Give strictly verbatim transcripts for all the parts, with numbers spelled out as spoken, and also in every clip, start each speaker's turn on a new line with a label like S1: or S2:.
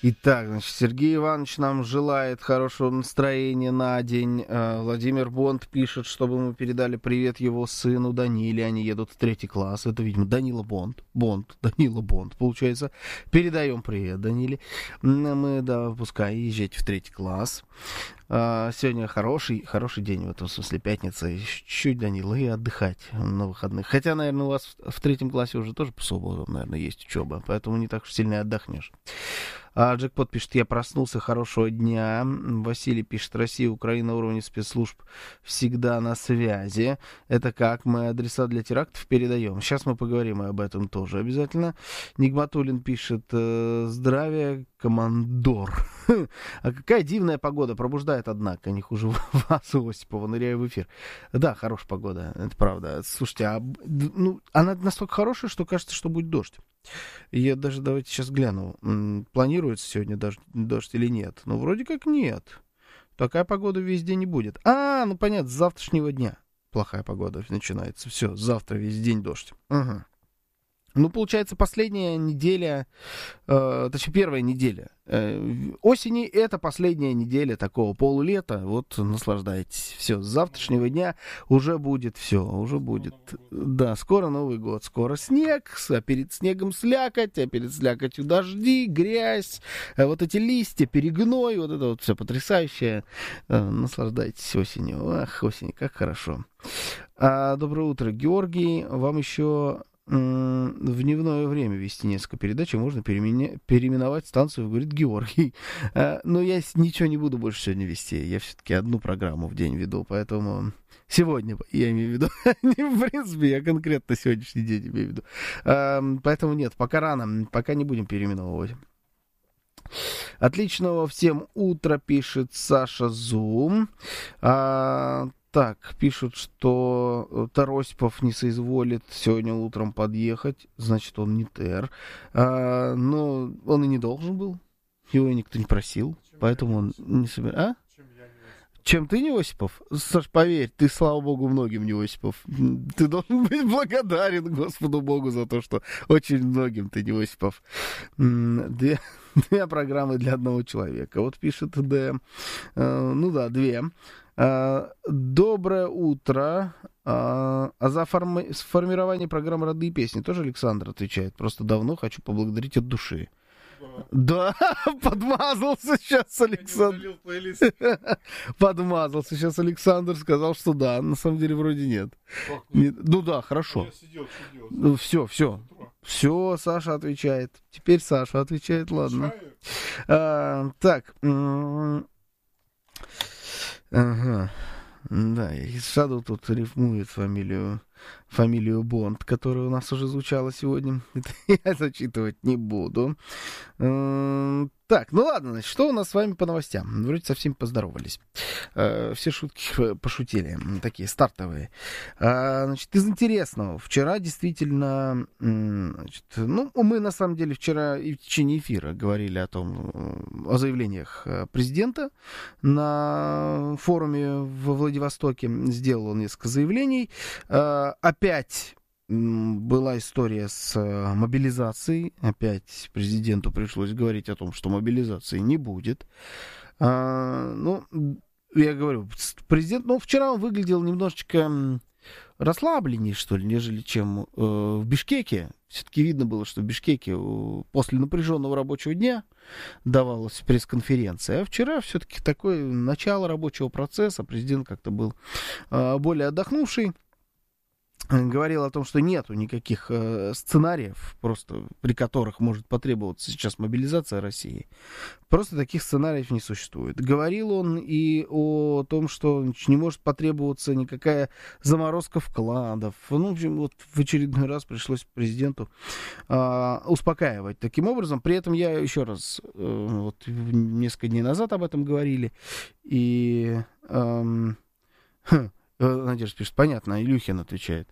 S1: Итак, значит, Сергей Иванович нам желает хорошего настроения на день. Владимир Бонд пишет, чтобы мы передали привет его сыну Даниле. Они едут в третий класс. Это, видимо, Данила Бонд. Бонд. Данила Бонд, получается. Передаем привет Даниле. Мы, да, пускай езжайте в третий класс. Сегодня хороший, хороший день, в этом смысле пятница. Чуть-чуть, Данила, и отдыхать на выходных. Хотя, наверное, у вас в третьем классе уже тоже по субботам, наверное, есть учеба. Поэтому не так уж сильно и отдохнешь. А Джекпот пишет, я проснулся, хорошего дня. Василий пишет, Россия, Украина на уровне спецслужб всегда на связи. Это как? Мы адреса для терактов передаем. Сейчас мы поговорим об этом тоже обязательно. Нигматуллин пишет, здравия, командор. А какая дивная погода, пробуждает, однако, не хуже вас, Осипова, ныряю в эфир. Да, хорошая погода, это правда. Слушайте, а, ну, она настолько хорошая, что кажется, что будет дождь. Я даже, давайте сейчас гляну, планируется сегодня дождь, дождь или нет. Ну, вроде как нет. Такая погода весь день не будет. А, ну понятно, с завтрашнего дня плохая погода начинается. Все, завтра весь день дождь. Угу. Ну, получается, последняя неделя, э, точнее, первая неделя э, осени, это последняя неделя такого полулета. Вот, наслаждайтесь. Все, с завтрашнего дня уже будет все, уже будет. Да, скоро Новый год, скоро снег, а перед снегом слякоть, а перед слякотью дожди, грязь, а вот эти листья, перегной, вот это вот все потрясающее. Э, наслаждайтесь осенью. Ах, осень, как хорошо. А, доброе утро, Георгий. Вам еще... в дневное время вести несколько передач, и можно переимене... переименовать станцию, говорит Георгий. А, но я ничего не буду больше сегодня вести. Я все-таки одну программу в день веду, поэтому сегодня, я имею в виду, не в принципе, я конкретно сегодняшний день имею в виду. А, поэтому нет, пока рано, пока не будем переименовывать. Отличного всем утра, пишет Саша Зум. А, Так, пишут, что Таросипов не соизволит сегодня утром подъехать, значит, он не тер. А, но он и не должен был, его никто не просил, чем поэтому он не собирается. А? Чем, Чем ты не Осипов? Саш, поверь, ты, слава богу, многим не Осипов. Ты должен быть благодарен Господу Богу за то, что очень многим ты не Осипов. Две, две программы для одного человека. Вот пишет Д. Ну да, две. Uh, доброе утро. Uh, а за форми- сформирование программы «Роды и песни» тоже Александр отвечает. Просто давно хочу поблагодарить от души. Да, да подмазался сейчас Александр. Подмазался сейчас Александр, сказал, что да. На самом деле вроде нет. нет. Ну да, хорошо. Сидел, сидел. Ну, все, все. Все, Саша отвечает. Теперь Саша отвечает, ладно. Uh, так. Ага, да, и Шадоу тут рифмует фамилию, фамилию Бонд, которая у нас уже звучала сегодня. Это я зачитывать не буду. Так, ну ладно, значит, что у нас с вами по новостям? Вроде со всеми поздоровались. Все шутки пошутили, такие стартовые. Значит, из интересного. Вчера действительно, значит, ну, мы на самом деле вчера и в течение эфира говорили о том, о заявлениях президента на форуме во Владивостоке. Сделал он несколько заявлений. Опять была история с мобилизацией. Опять президенту пришлось говорить о том, что мобилизации не будет. А, ну, я говорю, президент, ну, вчера он выглядел немножечко расслабленнее, что ли, нежели чем э, в Бишкеке. Все-таки видно было, что в Бишкеке после напряженного рабочего дня давалась пресс-конференция. А вчера все-таки такое начало рабочего процесса. Президент как-то был э, более отдохнувший. Говорил о том, что нету никаких э, сценариев, просто при которых может потребоваться сейчас мобилизация России. Просто таких сценариев не существует. Говорил он и о том, что не может потребоваться никакая заморозка вкладов. Ну, в общем, вот в очередной раз пришлось президенту э, успокаивать таким образом. При этом я еще раз, э, вот несколько дней назад об этом говорили, и... Э, э, Надежда пишет, понятно, Илюхин отвечает.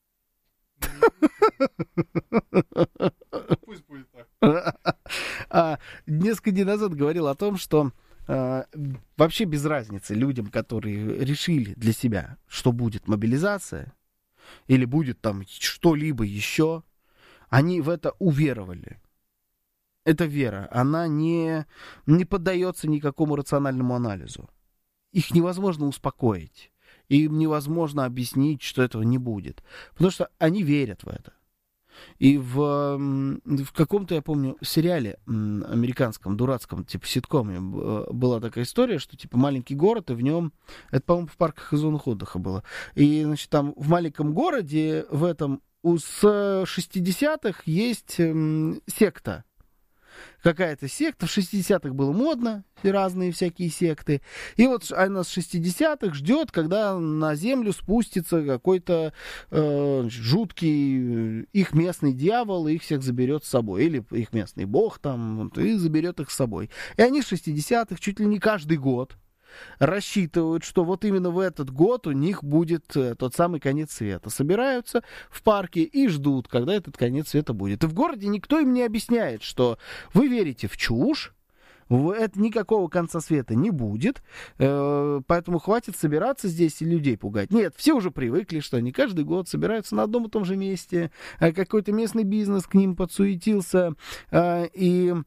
S2: Пусть будет так.
S1: А, несколько дней назад говорил о том, что а, вообще без разницы людям, которые решили для себя, что будет мобилизация, или будет там что-либо еще, они в это уверовали. эта вера, она не, не поддается никакому рациональному анализу. Их невозможно успокоить. Им невозможно объяснить, что этого не будет. Потому что они верят в это. И в, в каком-то, я помню, сериале американском, дурацком, типа ситкоме, была такая история, что типа маленький город, и в нем, это, по-моему, в парках и зонах отдыха было. И, значит, там в маленьком городе, в этом, с шестидесятых есть секта. Какая-то секта, в шестидесятых было модно, разные всякие секты. И вот она с шестидесятых ждет, когда на землю спустится какой-то э, жуткий их местный дьявол, и их всех заберет с собой. Или их местный бог там, и заберет их с собой. И они с шестидесятых чуть ли не каждый год рассчитывают, что вот именно в этот год у них будет э, тот самый конец света. Собираются в парке и ждут, когда этот конец света будет. И в городе никто им не объясняет, что вы верите в чушь, это никакого конца света не будет, э, поэтому хватит собираться здесь и людей пугать. Нет, все уже привыкли, что они каждый год собираются на одном и том же месте, э, какой-то местный бизнес к ним подсуетился, э, и...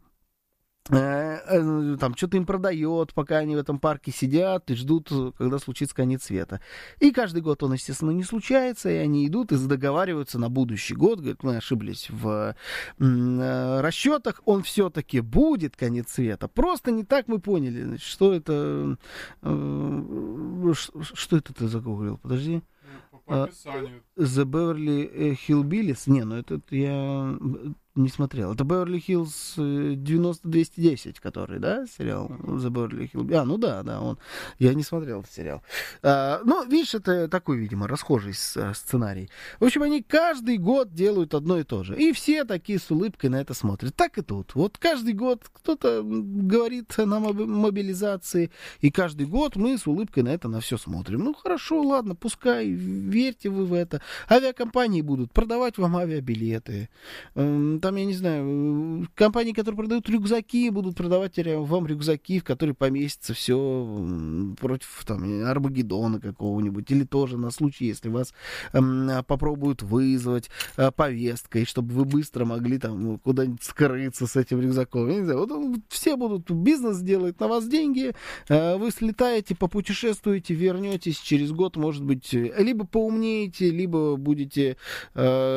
S1: там что-то им продает, пока они в этом парке сидят и ждут, когда случится конец света. И каждый год он, естественно, не случается, и они идут и договариваются на будущий год, говорят, мы ошиблись в э, расчетах, он все-таки будет, конец света. Просто не так мы поняли, значит, что это... Э, что это ты загуглил? Подожди.
S2: По описанию.
S1: The Beverly Hillbillies? Не, ну это я... не смотрел. Это Беверли-Хиллз девяносто двести десять, который, да, сериал? The Beverly Hills. А, ну да, да, он. Я не смотрел этот сериал. А, ну, видишь, это такой, видимо, расхожий сценарий. В общем, они каждый год делают одно и то же. И все такие с улыбкой на это смотрят. Так и тут. Вот каждый год кто-то говорит нам об мобилизации, и каждый год мы с улыбкой на это на все смотрим. Ну, хорошо, ладно, пускай, верьте вы в это. Авиакомпании будут продавать вам авиабилеты. Там, я не знаю, компании, которые продают рюкзаки, будут продавать вам рюкзаки, в которые поместится все против там, Армагеддона какого-нибудь, или тоже на случай, если вас э, попробуют вызвать э, повесткой, чтобы вы быстро могли там куда-нибудь скрыться с этим рюкзаком. Я не знаю, вот, все будут, бизнес делает на вас деньги, э, вы слетаете, попутешествуете, вернетесь через год, может быть, либо поумнеете, либо будете... Э,